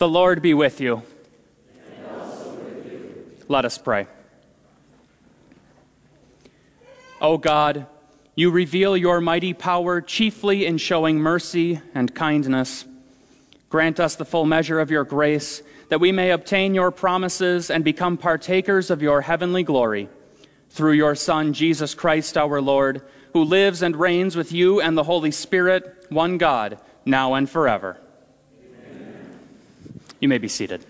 The Lord be with you. And also with you. Let us pray. O God, you reveal your mighty power chiefly in showing mercy and kindness. Grant us the full measure of your grace, that we may obtain your promises and become partakers of your heavenly glory. Through your Son, Jesus Christ our Lord, who lives and reigns with you and the Holy Spirit, one God, now and forever. Amen. You may be seated.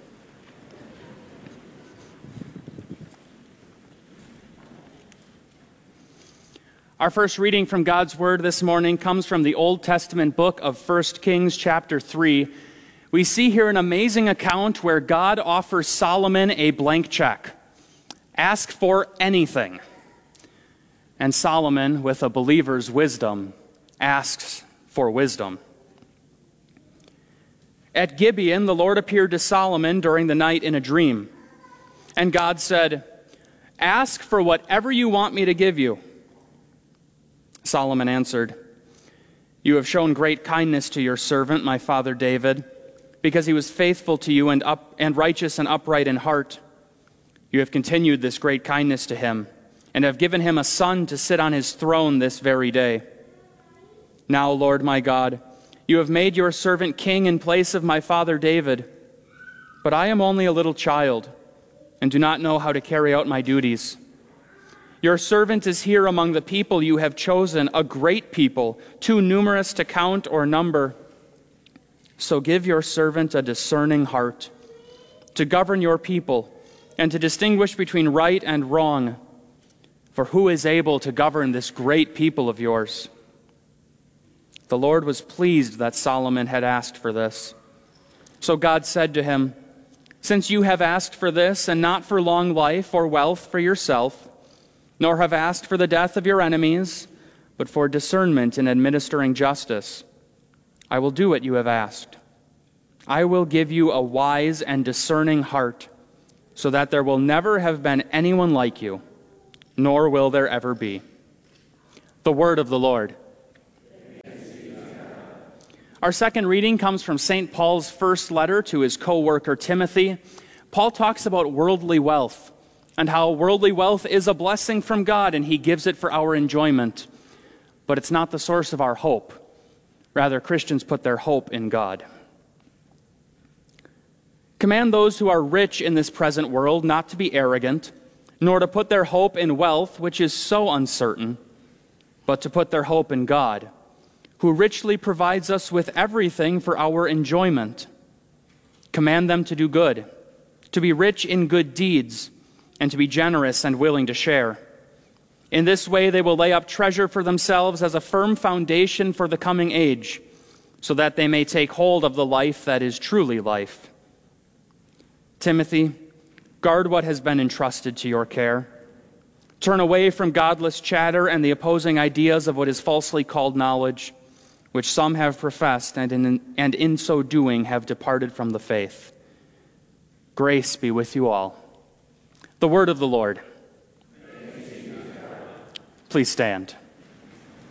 Our first reading from God's Word this morning comes from the Old Testament book of 1 Kings chapter 3. We see here an amazing account where God offers Solomon a blank check. Ask for anything. And Solomon, with a believer's wisdom, asks for wisdom. At Gibeon, the Lord appeared to Solomon during the night in a dream. And God said, "Ask for whatever you want me to give you." Solomon answered, "You have shown great kindness to your servant, my father David, because he was faithful to you and righteous and upright in heart. You have continued this great kindness to him, and have given him a son to sit on his throne this very day. Now, Lord my God, you have made your servant king in place of my father David, but I am only a little child, and do not know how to carry out my duties. Your servant is here among the people you have chosen, a great people, too numerous to count or number. So give your servant a discerning heart, to govern your people, and to distinguish between right and wrong. For who is able to govern this great people of yours?" The Lord was pleased that Solomon had asked for this. So God said to him, "Since you have asked for this, and not for long life or wealth for yourself, nor have asked for the death of your enemies, but for discernment in administering justice, I will do what you have asked. I will give you a wise and discerning heart, so that there will never have been anyone like you, nor will there ever be." The word of the Lord. Our second reading comes from St. Paul's first letter to his co-worker Timothy. Paul talks about worldly wealth, and how worldly wealth is a blessing from God, and he gives it for our enjoyment. But it's not the source of our hope. Rather, Christians put their hope in God. Command those who are rich in this present world not to be arrogant, nor to put their hope in wealth, which is so uncertain, but to put their hope in God, who richly provides us with everything for our enjoyment. Command them to do good, to be rich in good deeds, and to be generous and willing to share. In this way they will lay up treasure for themselves as a firm foundation for the coming age, so that they may take hold of the life that is truly life. Timothy, guard what has been entrusted to your care. Turn away from godless chatter and the opposing ideas of what is falsely called knowledge, which some have professed and in so doing have departed from the faith. Grace be with you all. The word of the Lord. Please stand.